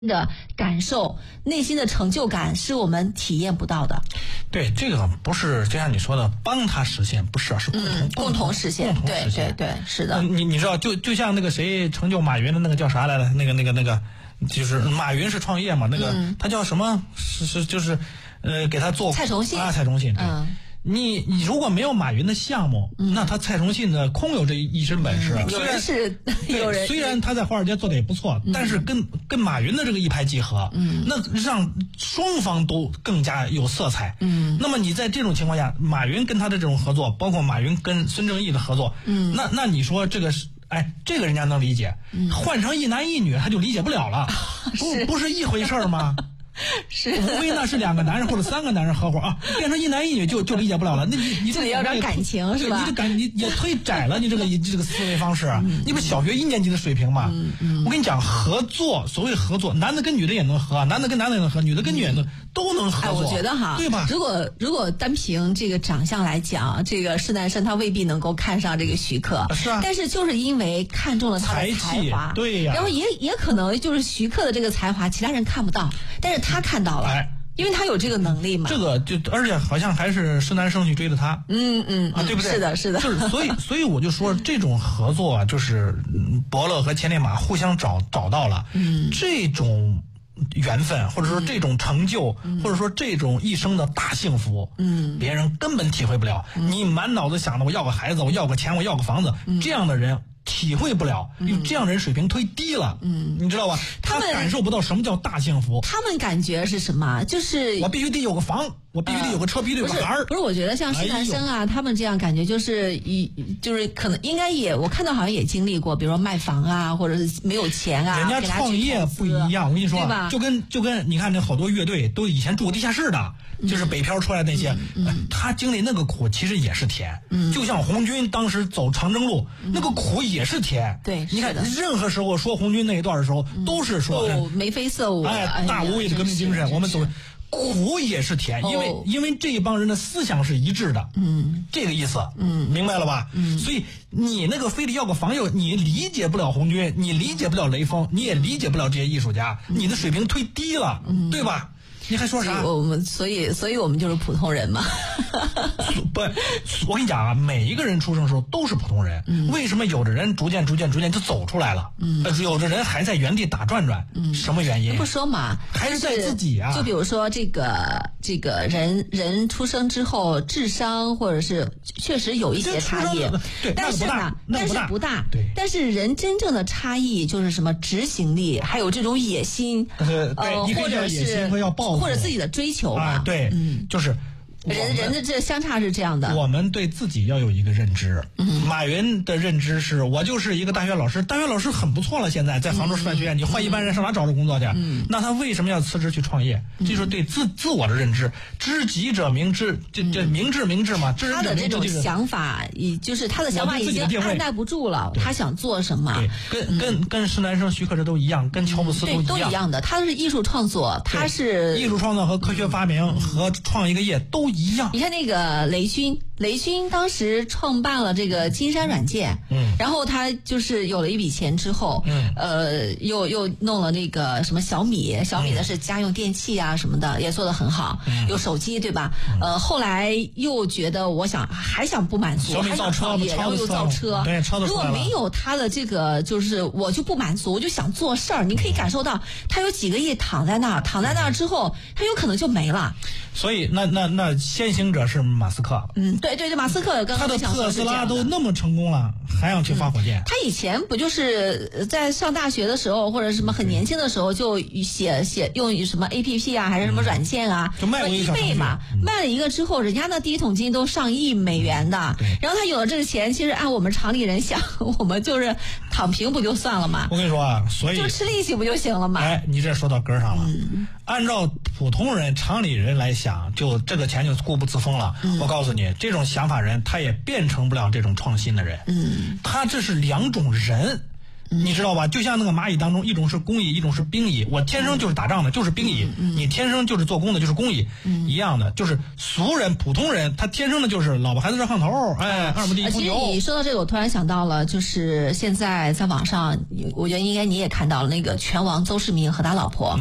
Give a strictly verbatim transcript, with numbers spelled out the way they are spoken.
的感受，内心的成就感是我们体验不到的。 对，这个不是就像你说的帮他实现，不是，是共同、 嗯、共同实现， 共同实现， 对对对，是的。 你你知道，就就像那个谁成就马云的那个叫啥来了？那个那个那个，就是马云是创业嘛，那个、嗯、他叫什么？是是就是，呃，给他做蔡崇信啊，蔡崇信，对。 嗯你你如果没有马云的项目，嗯、那他蔡崇信的空有这一身本事。 嗯、有人是有人， 虽然他在华尔街做的也不错，嗯、但是跟跟马云的这个一拍即合，嗯，那让双方都更加有色彩。嗯，那么你在这种情况下，马云跟他的这种合作，包括马云跟孙正义的合作，嗯，那那你说这个是？哎，这个人家能理解，嗯、换成一男一女他就理解不了了，不不是一回事吗？ 是， 无非那是两个男人或者三个男人合伙啊，变成一男一女就就理解不了了。那你你这里要点感情是吧？ 你这感你也忒窄了，你这个你这个思维方式，嗯、你不小学一年级的水平吗？嗯嗯、我跟你讲，合作，所谓合作，男的跟女的也能合，男的跟男的也能合，女的跟女的、嗯、都能合作。 哎，我觉得哈， 对吧？ 如果如果单凭这个长相来讲，这个施南生他未必能够看上这个徐克， 是啊。 但是就是因为看中了他的才华， 对呀。 然后也也可能就是徐克的这个才华，其他人看不到，但是他看到了。 哎， 因为他有这个能力嘛， 这个就而且好像还是施南生去追的他， 嗯嗯啊，对不对？ 是的，是的， 就是所以所以我就说这种合作啊，就是伯乐和千里马互相找找到了，嗯，这种缘分或者说这种成就，嗯、或者说这种一生的大幸福，嗯，别人根本体会不了。嗯、你满脑子想的我要个孩子，我要个钱，我要个房子，嗯、这样的人。体会不了，因为这样人水平忒低了，嗯，你知道吧？他感受不到什么叫大幸福。 他们感觉是什么？就是我必须得有个房，我必须得有个车，必须得有个孩儿。 不是，我觉得像施南生啊，他们这样感觉就是一，就是可能应该也，我看到好像也经历过，比如说卖房啊，或者是没有钱啊。 人家创业不一样，我跟你说，就跟就跟你看那好多乐队都以前住过地下室的，就是北漂出来那些，他经历那个苦其实也是甜。就像红军当时走长征路，那个苦也是甜。 对， 你看任何时候说红军那一段的时候，都是说眉飞色舞， 哎，大无畏的革命精神，我们走。苦也是甜，因为、哦、因为这一帮人的思想是一致的，嗯，这个意思，嗯，明白了吧？嗯，所以你那个非得要个房友，你理解不了红军，你理解不了雷锋，你也理解不了这些艺术家，嗯、你的水平忒低了，嗯、对吧？你还说啥？ 我们所以所以我们就是普通人嘛。 不，我跟你讲啊，每一个人出生的时候都是普通人。嗯、为什么有的人逐渐逐渐逐渐就走出来了？嗯，有的人还在原地打转转。嗯，什么原因？ 不说嘛， 还是在自己啊。 就比如说这个这个人人出生之后，智商或者是确实有一些差异， 对， 但是呢，但是不大。 对， 但是人真正的差异就是什么执行力，还有这种野心， 呃，或者是要抱负。 或者自己的追求吧， 啊、对，嗯，就是人人的这相差是这样的。 我们对自己要有一个认知。嗯、马云的认知是我就是一个大学老师，大学老师很不错了，现在在杭州师范学院，嗯、你换一般人上哪找着工作去？嗯、那他为什么要辞职去创业？嗯、这就是对自自我的认知。知己者明智，这这明智明智嘛。知他的这种想法，已就是他的想法已经按耐不住了，他想做什么？ 对，跟跟跟施南生、徐克这都一样，跟乔布斯都一样， 都一样的。他是艺术创作，他是艺术创作和科学发明和创一个业都一样。 你看那个雷军，雷军当时创办了这个金山软件，嗯，然后他就是有了一笔钱之后，嗯，呃，又又弄了那个什么小米，小米的是家用电器啊什么的，也做得很好，嗯、有手机对吧？嗯、呃，后来又觉得我想还想不满足，还想创业，然后又造车， 对，超如果没有他的这个，就是我就不满足，我就想做事儿。你可以感受到他有几个亿躺在那儿，躺在那儿之后，他有可能就没了。 所以那那那先行者是马斯克， 嗯，对对对，马斯克刚刚他的特斯拉都那么成功了，还要去发火箭。 嗯、他以前不就是在上大学的时候，或者什么很年轻的时候就写写用什么 A P P 啊，还是什么软件啊， 嗯、就卖过一倍嘛，嗯、卖了一个之后，人家那第一桶金都上亿美元的， 嗯、 然后他有了这个钱，其实按我们常理人想，我们就是躺平不就算了吗？ 我跟你说啊，所以就吃利息不就行了吗？ 哎，你这说到根上了。嗯、按照普通人常理人来想，就这个钱就固步自封了。嗯、我告诉你，这种想法人他也变成不了这种创新的人。嗯，他这是两种人。 你知道吧？就像那个蚂蚁当中，一种是工蚁，一种是兵蚁。我天生就是打仗的，就是兵蚁； 嗯、 你天生就是做工的，就是工蚁。嗯、一样的，就是俗人、普通人，他天生的就是老婆孩子热炕头，哎，二亩地一头牛。 其实你说到这个，我突然想到了，就是现在在网上，我觉得应该你也看到了那个拳王邹市明和他老婆。